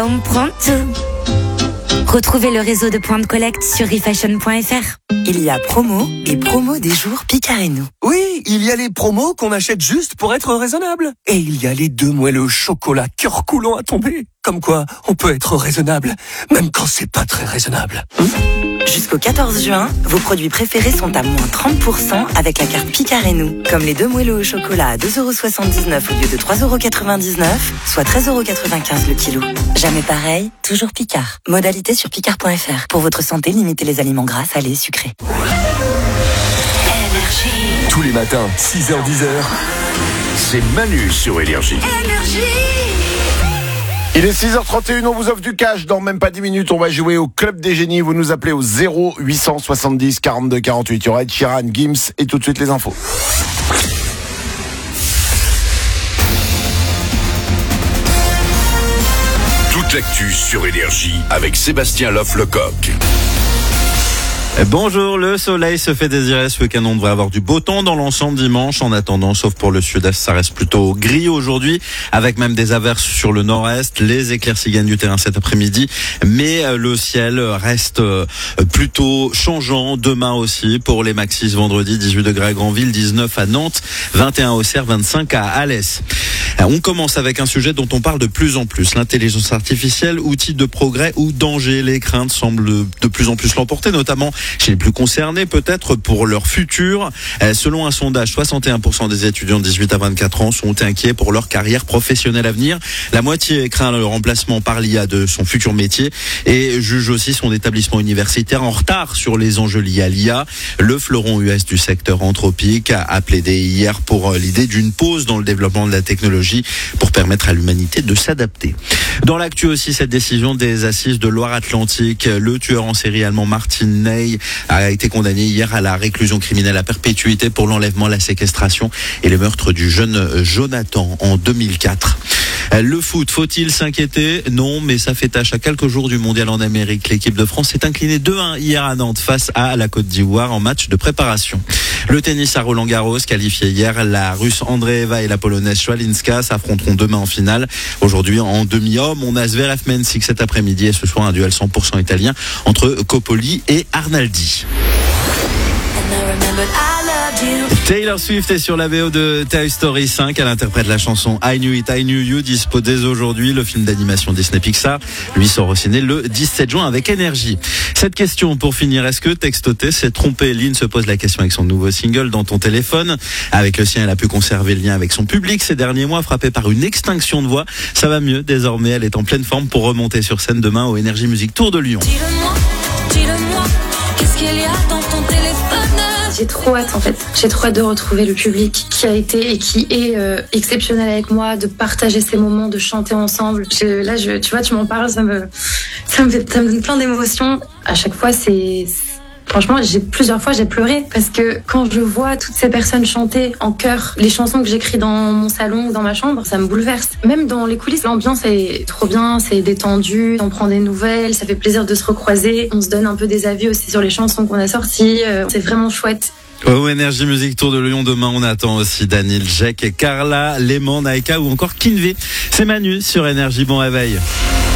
Home Pronto. Retrouvez le réseau de points de collecte sur refashion.fr. Il y a promo et promo des jours Picard et nous. Oui, il y a les promos qu'on achète juste pour être raisonnable. Et il y a les 2 moelleux au chocolat cœur coulant à tomber. Comme quoi, on peut être raisonnable, même quand c'est pas très raisonnable. Jusqu'au 14 juin, vos produits préférés sont à moins 30% avec la carte Picard et nous. Comme les 2 moelleux au chocolat à 2,79€ au lieu de 3,99€, soit 13,95€ le kilo. Jamais pareil, toujours Picard. Modalité sur picard.fr. Pour votre santé, limitez les aliments gras, salés, sucrés. Tous les matins, 6h-10h, c'est Manu sur Énergie. Il est 6h31, on vous offre du cash. Dans même pas 10 minutes, on va jouer au Club des Génies. Vous nous appelez au 0870 42 48. Il y aura Ed Sheeran, Gims et tout de suite les infos. Toute l'actu sur Énergie avec Sébastien Loff-Lecoq. Bonjour, le soleil se fait désirer ce week-end. On devrait avoir du beau temps dans l'ensemble dimanche. En attendant, sauf pour le sud-est, ça reste plutôt gris aujourd'hui, avec même des averses sur le nord-est. Les éclaircies gagnent du terrain cet après-midi, mais le ciel reste plutôt changeant. Demain aussi, pour les maxis vendredi, 18 degrés à Granville, 19 à Nantes, 21 à Auxerre, 25 à Alès. On commence avec un sujet dont on parle de plus en plus, l'intelligence artificielle, outil de progrès ou danger. Les craintes semblent de plus en plus l'emporter, notamment chez les plus concernés, peut-être pour leur futur. Selon un sondage, 61% des étudiants de 18 à 24 ans sont inquiets pour leur carrière professionnelle à venir. La moitié craint le remplacement par l'IA de son futur métier et juge aussi son établissement universitaire en retard sur les enjeux liés à l'IA. Le fleuron US du secteur anthropique a plaidé hier pour l'idée d'une pause dans le développement de la technologie pour permettre à l'humanité de s'adapter. Dans l'actu aussi, cette décision des assises de Loire-Atlantique, le tueur en série allemand Martin Ney a été condamné hier à la réclusion criminelle à perpétuité pour l'enlèvement, la séquestration et le meurtre du jeune Jonathan en 2004. Le foot, faut-il s'inquiéter? Non, mais ça fait tâche à quelques jours du mondial en Amérique. L'équipe de France s'est inclinée 2-1 hier à Nantes face à la Côte d'Ivoire en match de préparation. Le tennis à Roland-Garros, qualifié hier, la Russe Andreeva et la Polonaise Swalinska s'affronteront demain en finale. Aujourd'hui, en demi-homme, on a Zverev-Mensik cet après-midi et ce soir un duel 100% italien entre Coppoli et Arnaldi. Taylor Swift est sur la VO de Toy Story 5. Elle interprète la chanson I Knew It, I Knew You, dispo dès aujourd'hui. Le film d'animation Disney Pixar lui sort au ciné le 17 juin avec Énergie. Cette question pour finir, est-ce que textoter s'est trompé? Lynn se pose la question avec son nouveau single Dans ton téléphone. Avec le sien, elle a pu conserver le lien avec son public ces derniers mois, frappée par une extinction de voix. Ça va mieux désormais, elle est en pleine forme pour remonter sur scène demain au Énergie Music Tour de Lyon. Dis-le-moi, qu'est-ce qu'il y a dans ton téléphone? J'ai trop hâte en fait. J'ai trop hâte de retrouver le public qui a été et qui est exceptionnel avec moi, de partager ces moments, de chanter ensemble. Tu vois, tu m'en parles, ça me donne plein d'émotions. À chaque fois, franchement, plusieurs fois j'ai pleuré parce que quand je vois toutes ces personnes chanter en chœur les chansons que j'écris dans mon salon ou dans ma chambre, ça me bouleverse. Même dans les coulisses, l'ambiance est trop bien, c'est détendu, on prend des nouvelles, ça fait plaisir de se recroiser, on se donne un peu des avis aussi sur les chansons qu'on a sorties, c'est vraiment chouette. Au Énergie Music Tour de Lyon demain, on attend aussi Daniel, Jack et Carla, Léman, Naïka ou encore Kinvé. C'est Manu sur Énergie, bon réveil.